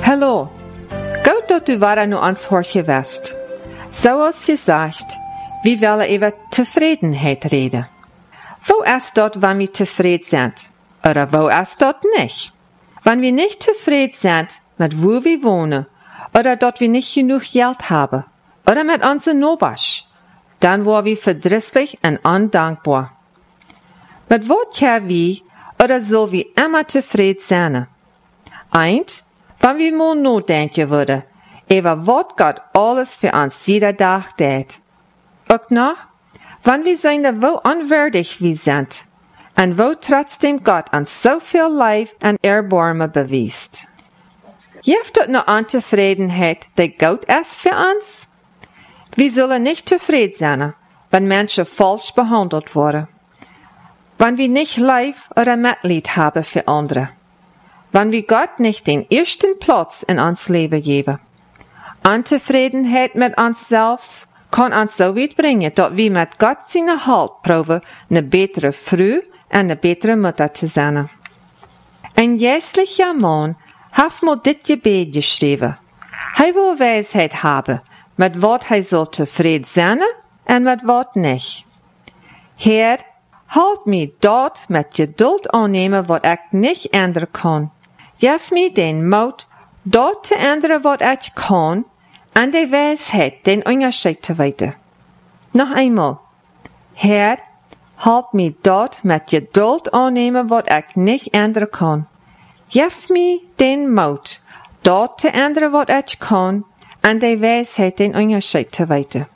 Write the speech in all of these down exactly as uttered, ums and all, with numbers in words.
Hallo, gut dat du wieder nu ans Horche west. Zoals gesagt, wir willen über Tevredenheit reden. Wo ist dort, wann wir tevreden sind? Oder wo ist dort nicht? Wenn wir nicht tevreden sind, mit wo wir wohnen, oder dort wir nicht genug Geld haben, oder mit unseren Nobasch, dann waren wir verdrießlich und undankbar. Mit was können wir, oder soll wir immer tevreden sein? Eint, wenn wir mal nachdenken würden, über was Gott alles für uns jeder Tag tät. Auch noch, wenn wir sehen, wo unwürdig wir sind, und wo trotzdem Gott uns so viel Leid und Erbarmen bewiest. Jeft dort noch Untefriedenheit, die Gott ist für uns? Wir sollen nicht zufrieden sein, wenn Menschen falsch behandelt wurden. Wenn wir nicht Leid oder Mitleid haben für andere. Wenn wir Gott nicht den ersten Platz in uns Leben geben. Untefriedenheit mit uns selbst kann uns so weit bringen, dass wir mit Gott seine Halt proben, eine bessere Frau und eine bessere Mutter zu sein. Ein jährlicher Mann hat mal dit Gebet geschrieben. Er will Weisheit haben, mit was er soll zufrieden sein und mit was nicht. Herr, halt mich dort mit Geduld annehmen, was ich nicht ändern kann. Gib mir den Mut, dort zu ändern, was ich kann, und die Weisheit, den Unterschied zu weiten. Noch einmal. Herr, halt mich dort mit Geduld annehmen, was ich nicht ändern kann. Gib mir den Mut, dort zu ändern, was ich kann, und die Weisheit, den Unterschied zu weiten.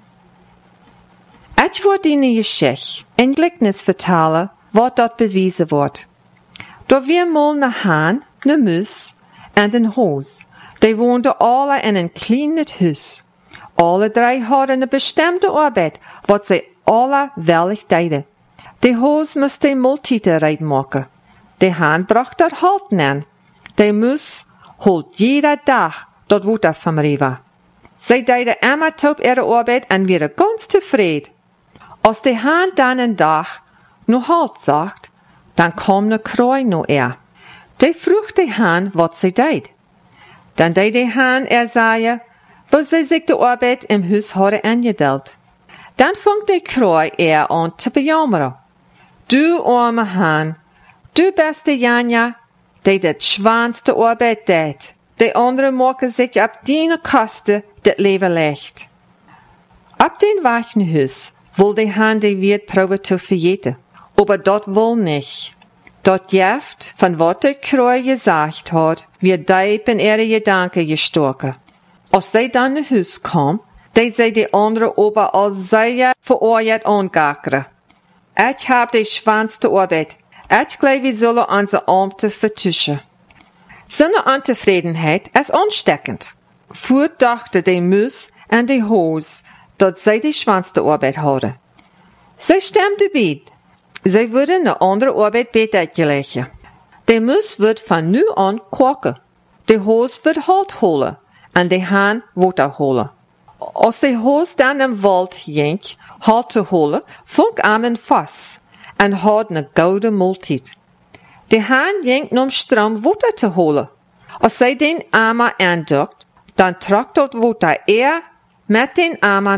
Ich wollte eine Geschichte, ein Gleichnis vertellen, was dort bewiesen wird. Da wir mal eine Hahn, eine Maus und ein Hos. Die woonden alle in een kleinen Haus. Alle drei hadden eine bestimmte Arbeit, wat sie alle wellig deden. Die Haus musste Multiten machen. Die Hahn bracht dort Halten an. Die Maus holt jeder Tag dort Futter vom Riva. Sie deden immer top ihre Arbeit und waren ganz zufrieden. Als die Hahn dann een Tag noch Halt sagt, dann kam eine Kreu noch er. Die vroeg die Hahn, was sie deed. Dann deed die Hahn er sagen, wo sie sich die Arbeit im Haus hadden angedeelt. Dann fängt die Kreu er an zu bejammeren. Du arme Hahn, du bist die Janja, die die schwanste Arbeit deed. Die anderen machen sich ab deine Kosten das Leben leicht. Ab den Wachenhaus will die Hahn die Wirt proben zu verjeten. Aber dort will nicht. Dort jeft, von wat die Kreu gesagt hat, wird deep in ihre Gedanken gestoken. Als sie dann nach Haus kam, die sie die andere ober als sehr verurteilt angackere. Ich hab die schwanste Arbeit. Ich glaube, wir sollen unsere Amte vertuschen. So eine Unzufriedenheit ist ansteckend. Früher dachte die Maus und die Hose, dass sie die schwanste Arbeit hadden. Sie stimmte bei. Sie würden eine andere Arbeit besser gelegen. Die Maus wird von nu an quaken. Die Hose wird Halt holen und die Hahn Wasser holen. Als die Hose dann im Wald ging, Halt zu holen, fängt an ein Fass und hat eine gouden Multit. Die Hahn ging um Strom Wasser zu holen. Als sie den Eimer andockt, dann tragt dort Wasser er mit den Eimer